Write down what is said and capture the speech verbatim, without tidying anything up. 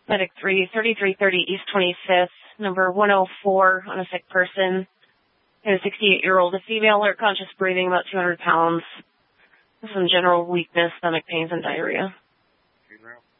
Medic three, thirty-three thirty East twenty-fifth, number one oh four on a sick person. And a sixty-eight-year-old, a female, alert conscious breathing, about two hundred pounds. Some general weakness, stomach pains, and diarrhea.